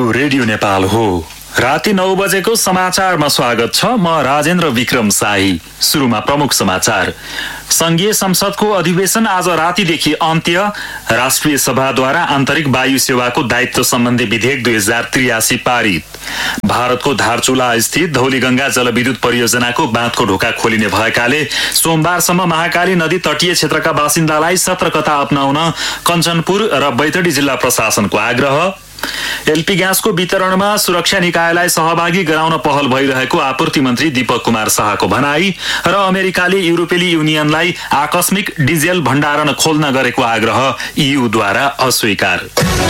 यो रेडियो नेपाल हो। राति 9 बजेको समाचारमा स्वागत छ। म राजेन्द्र विक्रम शाही। सुरुमा प्रमुख समाचार। संघीय संसदको अधिवेशन आज रातिदेखि अन्त्य। राष्ट्रिय सभाद्वारा आन्तरिक वायु सेवाको दायित्व सम्बन्धी विधेयक 2083 पारित। भारतको धारचुला स्थित धौलीगंगा जलविद्युत परियोजनाको बाँधको ढोका खोलिने भएकाले सोमबारसम्म महाकाली नदी तटीय क्षेत्रका बासिन्दालाई सतर्कता अपनाउन कञ्चनपुर र बैतडी जिल्ला प्रशासनको आग्रह। एलपी ग्यासको वितरणमा सुरक्षा निकायलाई सहभागी गराउन पहल भइरहेको आपूर्ति मन्त्री दीपक कुमार शाहको भनाई र अमेरिकाले युरोपेली युनियनलाई आकस्मिक डिजेल भण्डारण खोल्न गरेको आग्रह ईयूद्वारा अस्वीकार।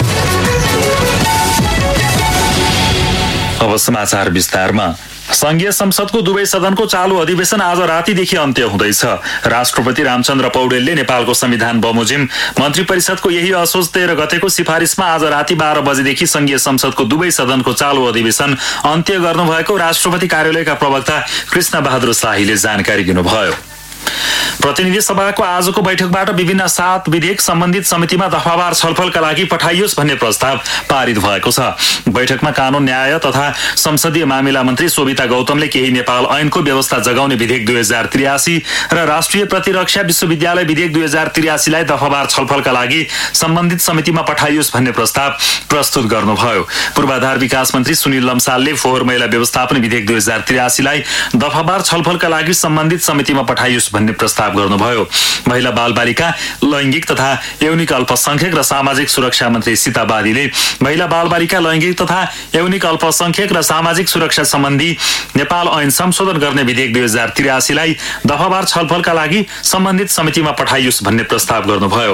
अब समाचार विस्तारमा। संघीय संसदको दुवै सदनको चालू अधिवेशन आज रातिदेखि अन्त्य हुँदैछ। राष्ट्रपति रामचन्द्र पौडेलले नेपालको संविधान बमोजिम मन्त्री परिषदको यही असोज 13 गतेको सिफारिसमा आज राति 12 बजेदेखि संघीय संसदको दुवै सदनको चालू अधिवेशन अन्त्य गर्नुभएको राष्ट्रपति कार्यालयका प्रवक्ता कृष्ण बहादुर शाहीले जानकारी दिनुभयो। प्रतिनिधि सभाको आजको बैठकबाट विभिन्न 7 विधेयक सम्बन्धित समितिमा दफावार छलफलका लागि पठाइयोस् भन्ने प्रस्ताव पारित भएको छ। बैठकमा कानून न्याय तथा संसदीय मामिला मन्त्री शोभिता गौतमले केही नेपाल ऐनको व्यवस्था जगाउने विधेयक 2083 र राष्ट्रिय प्रतिरक्षा विश्वविद्यालय विधेयक 2083 लाई दफावार छलफलका लागि सम्बन्धित समितिमा पठाइयोस् भन्ने प्रस्ताव प्रस्तुत गर्नुभयो। पूर्वाधार विकास मन्त्री सुनिल लम्सालले फोहोर मैला व्यवस्थापन विधेयक 2083 लाई दफावार छलफलका लागि सम्बन्धित समितिमा पठाइयोस् भन्ने प्रस्ताव गर्नुभयो। महिला बालबालिका लैंगिक तथा यौनिक अल्पसंख्यक र सामाजिक सुरक्षा मन्त्री सीता बादीले महिला बालबालिका लैंगिक तथा यौनिक अल्पसंख्यक र सामाजिक सुरक्षा सम्बन्धी नेपाल ऐन संशोधन गर्ने विधेयक 2083 लाई दफावार छलफलका लागि सम्बन्धित समितिमा पठाइयोस् भन्ने प्रस्ताव गर्नुभयो।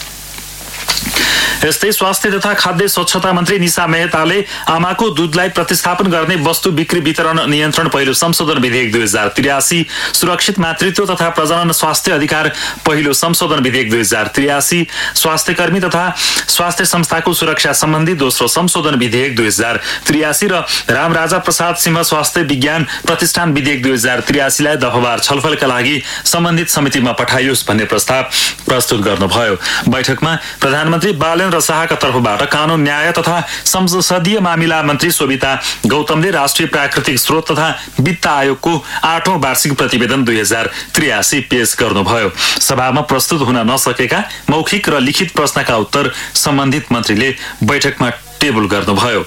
यस्तै स्वास्थ्य तथा खाद्य स्वच्छता मन्त्री निशा मेहताले आमाको दूधलाई प्रतिस्थापन गर्ने वस्तु बिक्री वितरण नियन्त्रण पहिलो संशोधन विधेयक 2083, सुरक्षित मातृत्व तथा प्रजनन स्वास्थ्य अधिकार पहिलो संशोधन विधेयक 2083, स्वास्थ्यकर्मी तथा स्वास्थ्य संस्थाको सुरक्षा सम्बन्धी दोस्रो संशोधन विधेयक 2083 र रामराजा प्रसाद सिंह स्वास्थ्य विज्ञान प्रतिष्ठान विधेयक 2083 लाई दफावार छलफलका लागि सम्बन्धित समितिमा पठाइयोस् भन्ने प्रस्ताव प्रस्तुत गर्नुभयो। बैठकमा प्रधानमन्त्री बालेन्द्र शाहका तर्फबाट कानून न्याय तथा संसदीय मामिला मन्त्री शोभिता गौतमले राष्ट्रिय प्राकृतिक स्रोत तथा वित्त आयोगको 8औं वार्षिक प्रतिवेदन 2083 पेश गर्नुभयो। सभामा प्रस्तुत हुन नसकेका मौखिक र लिखित प्रश्नका उत्तर सम्बन्धित मन्त्रीले बैठकमा टेबल गर्नुभयो।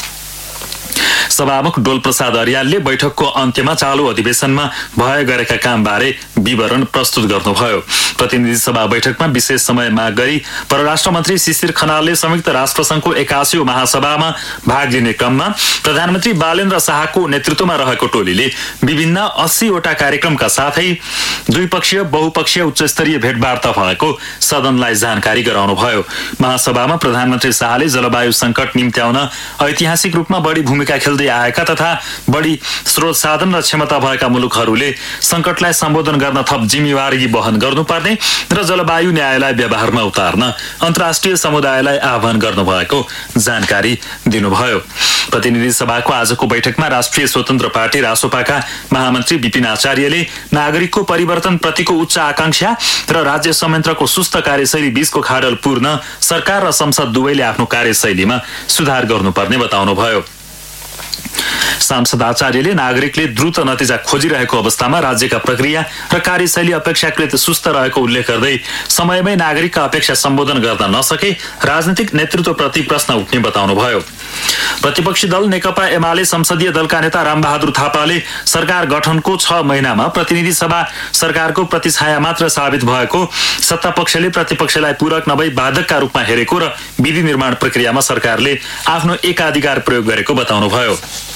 सभामुख डोल प्रसाद अर्यालले बैठकको अन्त्यमा चालू अधिवेशनमा भए गरेका कामबारे विवरण प्रस्तुत गर्नुभयो। प्रतिनिधि सभा बैठकमा विशेष समय माग गरी परराष्ट्र मन्त्री शिशिर खनालले संयुक्त राष्ट्र संघको 81औं महासभामा भाग लिने क्रममा प्रधानमन्त्री बालेन्द्र शाहको नेतृत्वमा रहेको टोलीले विभिन्न 80 वटा कार्यक्रमका साथै द्विपक्षीय बहुपक्षीय उच्चस्तरीय भेटवार्ता भएको सदनलाई जानकारी गराउनुभयो। महासभामा प्रधानमन्त्री शाहले जलवायु संकट निम्त्याउन ऐतिहासिक रूपमा बढी भूमिका खेल्दै आएका तथा बढी स्रोत साधन र क्षमता भएका मुलुकहरूले संकटलाई सम्बोधन गर्न थप जिम्मेवारी वहन गर्नुपर्ने र जलवायु न्यायलाई व्यवहारमा उतार्न अन्तर्राष्ट्रिय समुदायलाई आह्वान गर्नुभएको जानकारी दिनुभयो। प्रतिनिधि सभाको आजको बैठकमा राष्ट्रिय स्वतन्त्र पार्टी रासोपाका महामन्त्री विपिन आचार्यले नागरिकको परिवर्तन प्रतिको उच्च आकांक्षा र राज्य संयन्त्रको सुस्त कार्यशैली बीचको खाडल पूर्ण सरकार र संसद दुवैले आफ्नो कार्यशैलीमा सुधार गर्नुपर्ने बताउनुभयो। सांसद आचार्यले नागरिकले द्रुत नतिजा खोजिरहेको अवस्थामा राज्यका प्रक्रिया र कार्यशैली अपेक्षाकृत सुस्त रहेको उल्लेख गर्दै समयमै नागरिकका अपेक्षा सम्बोधन गर्न नसके राजनीतिक नेतृत्वप्रति प्रश्न उठ्ने बताउनुभयो। प्रतिपक्षी दल नेकपा एमाले संसदीय दलका नेता रामबहादुर थापाले सरकार गठनको 6 महिनामा प्रतिनिधि सभा सरकारको प्रतिछाया मात्र साबित भएको, सत्तापक्षले प्रतिपक्षलाई पूरक नभई बाधकका रूपमा हेरेको र विधि निर्माण प्रक्रियामा सरकारले आफ्नो एकाधिकार प्रयोग गरेको बताउनुभयो।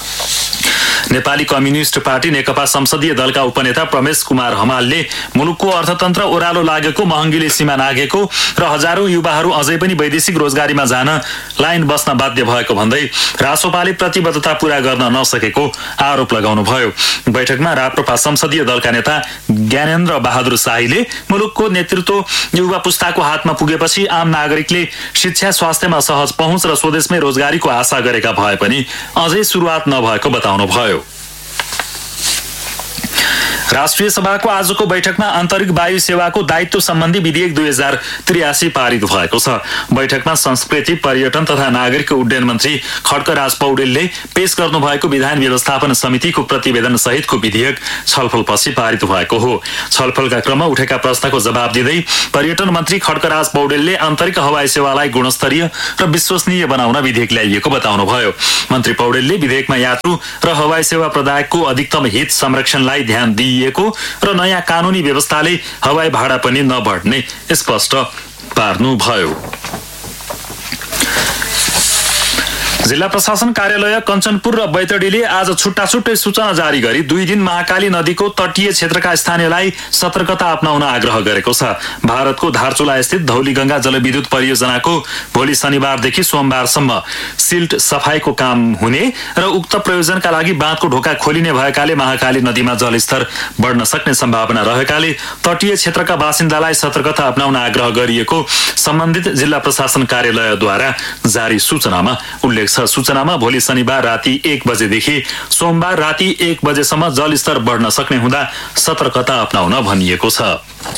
नेपाली कम्युनिस्ट पार्टी नेकपा संसदीय दलका उपनेता प्रमेश कुमार हमालले मुलुकको अर्थतन्त्र ओह्रालो लागेको, महँगीले सीमा नाघेको र हजारौं युवाहरू अझै पनि वैदेशिक रोजगारीमा जान लाइन बस्न बाध्य भएको भन्दै रासोपाले प्रतिबद्धता पूरा गर्न नसकेको आरोप लगाउनुभयो। बैठकमा राप्रपा संसदीय दलका नेता ज्ञानेन्द्र बहादुर शाहीले मुलुकको नेतृत्व युवा पुस्ताको हातमा पुगेपछि आम नागरिकले शिक्षा स्वास्थ्यमा सहज पहुँच र स्वदेशमै रोजगारीको आशा गरेका भए पनि अझै सुरुवात नभएको बताउनुभयो। राष्ट्रिय सभाको आजको बैठकमा आन्तरिक वायु सेवाको दायित्व सम्बन्धी विधेयक 2083 पारित भएको छ। बैठकमा संस्कृति, पर्यटन तथा नागरिक उड्डयन मन्त्री खड्कराज पौडेलले पेश गर्नुभएको विधान व्यवस्थापन समितिको प्रतिवेदन सहितको विधेयक छलफलपछि पारित भएको हो। छलफलका क्रममा उठेका प्रश्नको जवाब दिँदै पर्यटन मन्त्री खड्कराज पौडेलले आन्तरिक हवाई सेवालाई गुणस्तरीय र विश्वसनीय बनाउन विधेयक ल्याइएको बताउनुभयो। मन्त्री पौडेलले विधेयकमा यात्रु र हवाई सेवा प्रदायकको अधिकतम हित संरक्षणलाई ध्यान दिइएको र नयाँ कानूनी व्यवस्थाले हवाई भाडा पनि नबढ्ने स्पष्ट पार्नुभयो। जिल्ला प्रशासन कार्यालय कञ्चनपुर र बैतडीले आज छुट्टै सूचना जारी गरी 2 दिन महाकाली नदीको तटीय क्षेत्रका स्थानीयलाई सतर्कता अपनाउन आग्रह गरेको छ। भारतको धारचुला स्थित धौलीगंगा जलविद्युत परियोजनाको भोलि शनिबारदेखि सोमबारसम्म सिल्ट सफाईको काम हुने र उक्त प्रयोजनका लागि बाँधको ढोका खोलिने भएकाले महाकाली नदीमा जलस्तर बढ्न सक्ने सम्भावना रहेकाले तटीय क्षेत्रका बासिन्दालाई सतर्कता अपनाउन आग्रह गरिएको सम्बन्धित जिल्ला प्रशासन कार्यालयद्वारा जारी सूचनामा उल्लेख छ। सूचनामा भोलि शनिबार राति 1 बजेदेखि सोमबार राति 1 बजेसम्म जलस्तर बढ्न सक्ने हुँदा सतर्कता अपनाउन भनिएको छ।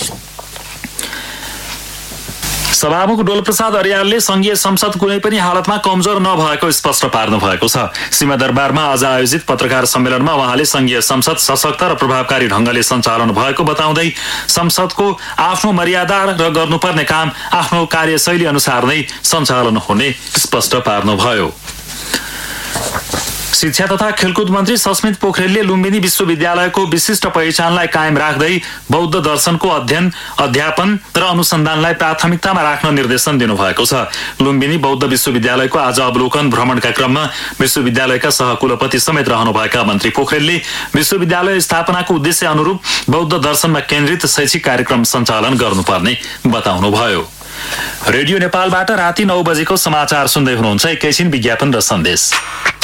सभामुख डोलप्रसाद अर्यालले संघीय संसद कुनै पनि हालतमा कमजोर नभएको स्पष्ट पार्नु भएको छ। सिंहदरबारमा आज आयोजित पत्रकार सम्मेलनमा उहाँले संघीय संसद सशक्त र प्रभावकारी ढंगले सञ्चालन भएको बताउँदै संसदको आफ्नो मर्यादा र गर्नुपर्ने काम आफ्नो कार्यशैली अनुसार नै सञ्चालन हुने स्पष्ट पार्नुभयो। शिक्षा तथा खेलकुद मन्त्री सस्मित पोखरेलले लुम्बिनी विश्वविद्यालयको विशिष्ट पहिचानलाई कायम राख्दै बौद्ध दर्शनको अध्ययन, अध्यापन र अनुसन्धानलाई प्राथमिकतामा राख्न निर्देशन दिनुभएको छ। लुम्बिनी बौद्ध विश्वविद्यालयको आज अवलोकन भ्रमणका क्रममा विश्वविद्यालयका सहकुलपति समेत रहनुभएका मन्त्री पोखरेलले विश्वविद्यालय स्थापनाको उद्देश्य अनुरूप बौद्ध दर्शनमा केन्द्रित शैक्षिक कार्यक्रम सञ्चालन गर्नुपर्ने बताउनुभयो। रेडियो नेपालबाट राति 9 बजेको समाचार सुन्दै हुनुहुन्छ। एकैछिन विज्ञापन र सन्देश।